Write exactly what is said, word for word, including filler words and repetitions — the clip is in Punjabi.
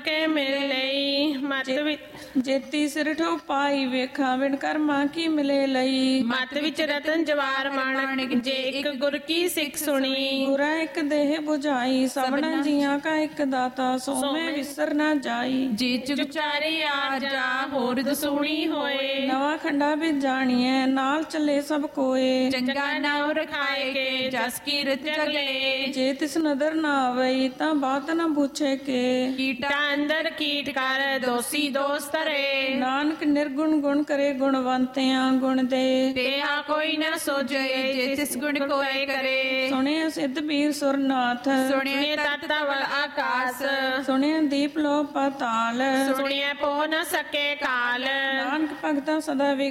ਕੇ ਮਿਲ ਲਈ। ਮਤ ਵਿੱਚ ਜੇਤੀ ਸਿਰ ਠੋਪਾਈ ਵੇਖਾ ਵਿਣ ਕਰਮਾ ਕੀ ਮਿਲੇ ਲਈ। ਮਤ ਵਿੱਚ ਰਤਨ ਜਵਾਰ ਮਾਣਕ ਜੇ ਇੱਕ ਗੁਰ ਕੀ ਸਿੱਖ ਸੁਣੀ। ਗੁਰਾ ਇੱਕ ਦੇਹ 부ਝਾਈ ਸਭਨਾ ਜੀਆਂ ਕਾ ਇੱਕ ਦਾਤਾ ਸੋ ਮੈਂ ਵਿਸਰ ਨਾ ਜਾਈ। ਜੀ ਚੁਗਚਾਰੇ ਆ ਜਾ ਹੋਰ ਦਸੂਣੀ ਹੋਏ। ਨਵਾਂ ਖੰਡਾ ਵਿੱਚ ਜਾਣੀਐ ਨਾਲ ਚੱਲੇ ਸਭ ਕੋਏ। ਚੰਗਾ ਨਾਮ ਰਖਾਏ ਕੇ ਜਸ ਕੀਰਤ ਜਗਲੇ। ਜੇ ਤਿਸ ਨਦਰ ਨਾ ਆਵਈ ਤਾਂ ਬਾਤ ਨਾ ਪੁੱਛੇ ਕੇ। ਕੀਟਾ ਅੰਦਰ ਕੀਟ ਕਰ ਦੋਸੀ ਦੋਸ ਧਰੇ। ਨਾਨਕ ਨਿਰਗੁਣ ਗੁਣ ਕਰੇ ਗੁਣਵੰਤਿਆਂ ਗੁਣ ਦੇ। ਤੇਹਾ ਕੋਈ ਨਾ ਸੋਜੇ ਜੇ ਤਿਸ ਗੁਣ ਕੋਏ ਕਰੇ। ਸੁਣਿਆ ਸਿੱਧ ਬੀਰ ਸੁਰਨਾਥ ਸੁਣਿਏ ਤਤ ਧਵਲ ਆਕਾਸ। ਸੁਣਿਆ ਦੀਪ ਲੋ ਪਤਾਲ। ਸੁਣਿਏ ਪੋ ਨ ਸਕੇ ਕਾਲ। ਨਾਨਕ ਭਗਤਾਂ ਸਦਾ